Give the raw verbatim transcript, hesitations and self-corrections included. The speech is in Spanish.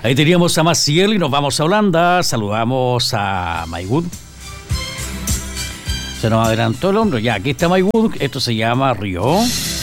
Ahí teníamos a Maciel y nos vamos a Holanda. Saludamos a Maywood. Se nos adelantó el hombro. Ya, aquí está Maywood. Esto se llama Río.